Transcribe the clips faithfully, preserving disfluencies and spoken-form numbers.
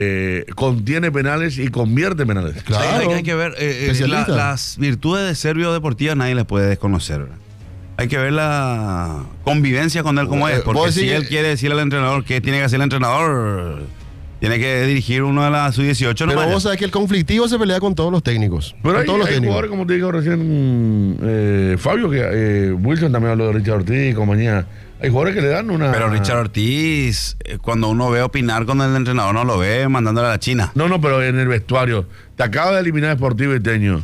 eh, contiene penales y convierte penales. Claro. Hay, hay, hay que ver eh, eh, la, las virtudes de Servio Deportiva nadie les puede desconocer, ¿verdad? Hay que ver la convivencia con él como es, porque si él quiere decirle al entrenador qué tiene que hacer el entrenador, tiene que dirigir uno de las sub dieciocho. Pero no vos sabés que el conflictivo se pelea con todos los técnicos. Pero con hay, todos los hay técnicos. jugadores, como te digo recién, eh, Fabio, que eh, Wilson también habló de Richard Ortiz y compañía. Hay jugadores que le dan una... Pero Richard Ortiz, eh, cuando uno ve opinar con el entrenador, no lo ve mandándole a la China. No, no, pero en el vestuario. Te acaba de eliminar Sportivo Iteño.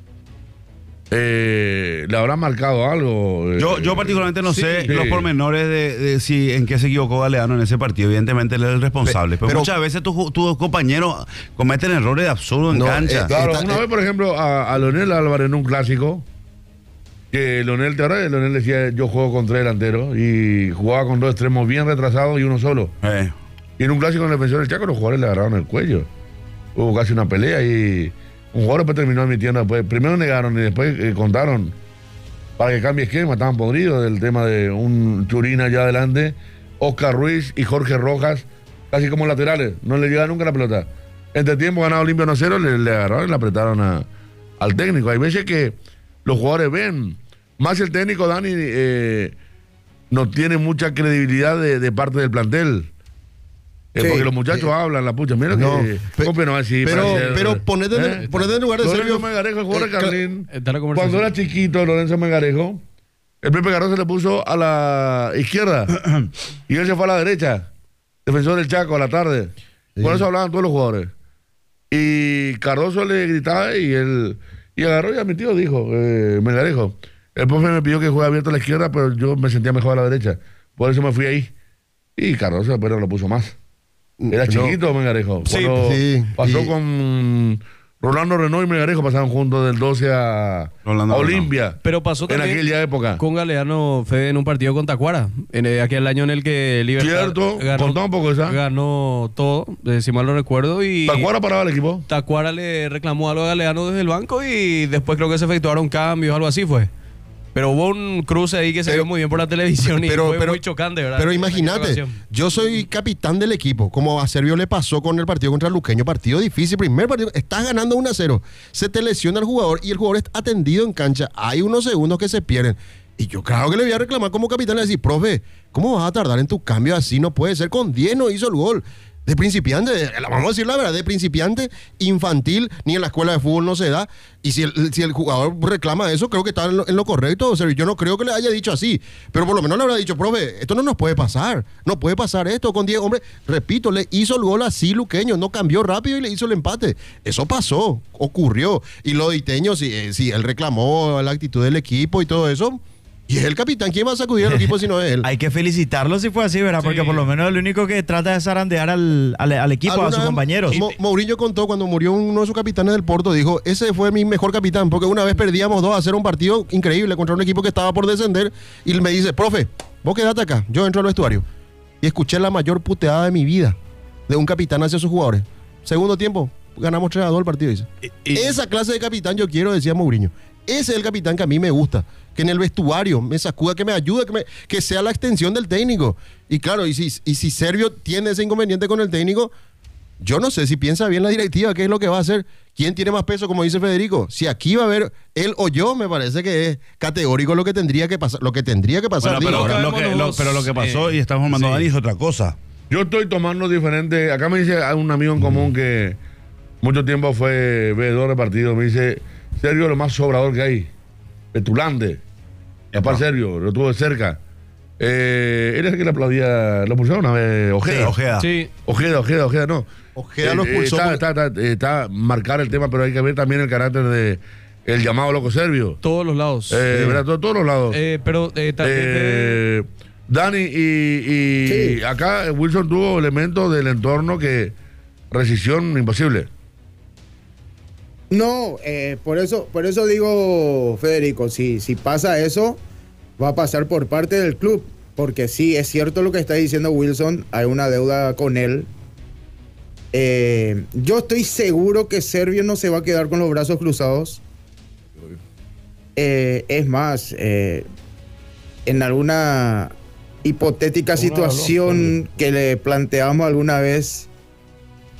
Eh, ¿Le habrá marcado algo? Yo, yo particularmente no sí, sé sí. los pormenores de, de si en qué se equivocó Galeano en ese partido. Evidentemente él es el responsable. Pero, pero muchas veces tus tu compañeros cometen errores de absurdo en no, cancha. Eh, Claro, Está, una eh, vez, por ejemplo, a, a Leonel Álvarez en un clásico, que Leonel, ¿te acuerdas? Leonel decía, yo juego con tres delanteros, y jugaba con dos extremos bien retrasados y uno solo. Eh. Y en un clásico en el defensor del Chaco, los jugadores le agarraron el cuello. Hubo casi una pelea y un jugador después terminó admitiendo, después, primero negaron y después eh, contaron para que cambie esquema, estaban podridos del tema de un Churina allá adelante, Oscar Ruiz y Jorge Rojas, casi como laterales, no le llegaba nunca la pelota. Entre tiempo ganado limpio uno cero, le, le agarraron y le apretaron a, al técnico. Hay veces que los jugadores ven, más el técnico Dani eh, no tiene mucha credibilidad de, de parte del plantel. Eh, Sí, porque los muchachos eh, hablan la pucha, mira no, que pe- ¿cómo no así? pero- parece- pero ponete en el- ponete en el lugar de Lorenzo Sergio. Melgarejo, el jugador de Eh, Carlín, está la conversación. cuando era chiquito Lorenzo Melgarejo, el Pepe Cardoso se le puso a la izquierda y él se fue a la derecha, defensor del Chaco a la tarde. Sí. Por eso hablaban todos los jugadores. Y Cardoso le gritaba y él y agarró y admitió, dijo eh, Melgarejo, el profe me pidió que juegue abierto a la izquierda, pero yo me sentía mejor a la derecha, por eso me fui ahí. Y Cardoso después no lo puso más. Era No. chiquito Melgarejo. Sí, Cuando sí, pasó y- con Rolando Renault y Melgarejo, pasaron juntos del doce a, Rolando a Renault. Olimpia. Pero pasó en también aquella época. con Galeano Fede en un partido con Tacuara, en eh, aquel año en el que Libertad Cierto, contá un poco esa. ganó todo, eh, si mal no recuerdo, y Tacuara paraba el equipo. Tacuara le reclamó algo a Galeano desde el banco y después creo que se efectuaron cambios, algo así fue. Pero hubo un cruce ahí que se Pero- vio muy bien por la televisión y pero- fue pero- muy chocante, ¿verdad? Pero En aquella imagínate, ocasión. yo soy capitán del equipo, como a Servio le pasó con el partido contra Luqueño, partido difícil, primer partido, estás ganando uno a cero, se te lesiona el jugador y el jugador está atendido en cancha, hay unos segundos que se pierden. Y yo claro que le voy a reclamar como capitán, le voy a decir, profe, ¿cómo vas a tardar en tu cambio así? No puede ser, con diez no hizo el gol. De principiante, de- vamos a decir la verdad, de principiante, infantil, ni en la escuela de fútbol no se da. Y si el, si el jugador reclama eso, creo que está en lo, en lo correcto. O sea, yo no creo que le haya dicho así, pero por lo menos le habrá dicho, profe, esto no nos puede pasar. No puede pasar esto con diez hombres. Repito, le hizo el gol así Luqueño, no cambió rápido y le hizo el empate. Eso pasó, ocurrió. Y lo de Iteño, si, eh, si él reclamó la actitud del equipo y todo eso, y es el capitán, ¿quién va a sacudir al equipo si no es él? Hay que felicitarlo si fue así, ¿verdad? Porque Sí. por lo menos es el único que trata de zarandear al, al, al equipo, a Alguna sus vez compañeros. Mo- Mourinho contó cuando murió uno de sus capitanes del Porto, dijo, ese fue mi mejor capitán, porque una vez perdíamos dos a hacer un partido increíble contra un equipo que estaba por descender, y él me dice, profe, vos quedate acá, yo entro al vestuario. Y escuché la mayor puteada de mi vida de un capitán hacia sus jugadores. Segundo tiempo, ganamos tres a dos el partido, dice. Y- y- Esa clase de capitán yo quiero, decía Mourinho. Ese es el capitán que a mí me gusta. Que en el vestuario me sacuda, que me ayude, que, me- que sea la extensión del técnico. Y claro, y si, y si Servio tiene ese inconveniente con el técnico, yo no sé si piensa bien la directiva, qué es lo que va a hacer. ¿Quién tiene más peso, como dice Federico? Si aquí va a haber él o yo, me parece que es categórico lo que tendría que pasar. Lo que tendría que pasar. Bueno, digo, pero, ahora. lo que, Sabemos lo- los- pero lo que pasó eh, y estamos mandando sí. a Dani es otra cosa. Yo estoy tomando diferente. Acá me dice un amigo en común que mucho tiempo fue veedor de partido. Me dice, Sergio, lo más sobrador que hay. Petulante. Y aparte, Sergio, lo tuvo de cerca. Eh, él es el que le aplaudía. ¿Lo pusieron una vez? Sí, Ojeda. Ojeda. Sí, Ojeda, Ojeda, Ojeda, no. Ojeda lo Eh, eh, expulsó Está, porque- está, está, está marcar el tema, pero hay que ver también el carácter de el llamado loco serbio. todos los lados. Eh, ¿verdad? Todo- todos los lados. Eh, pero eh, también Eh, Dani, y, y acá Wilson tuvo elementos del entorno que rescisión imposible. No, eh, por eso, por eso digo, Federico, si, si pasa eso, va a pasar por parte del club. Porque sí, es cierto lo que está diciendo Wilson, hay una deuda con él. Eh, yo estoy seguro que Servio no se va a quedar con los brazos cruzados. Eh, es más, eh, en alguna hipotética Alguna situación que le planteamos alguna vez,